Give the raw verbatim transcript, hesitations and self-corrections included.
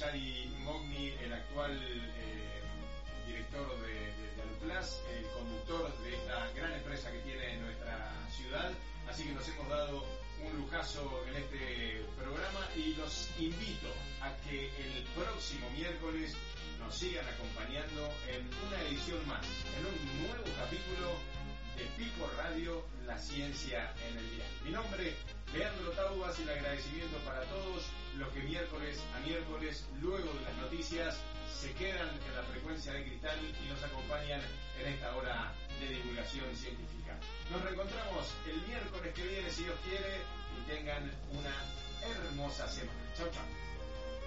Yari Mogni, el actual eh, director de, de, de Aluplas, el conductor de esta gran empresa que tiene en nuestra ciudad. Así que nos hemos dado un lujazo en este programa y los invito a que el próximo miércoles nos sigan acompañando en una edición más, en un nuevo capítulo de Pipo Radio, la ciencia en el día. Mi nombre, Leandro Taubas, y el agradecimiento para todos los que miércoles a miércoles, luego de las noticias, se quedan en la frecuencia de cristal y nos acompañan en esta hora de divulgación científica. Nos reencontramos el miércoles que viene, si Dios quiere, y tengan una hermosa semana. Chau, chau.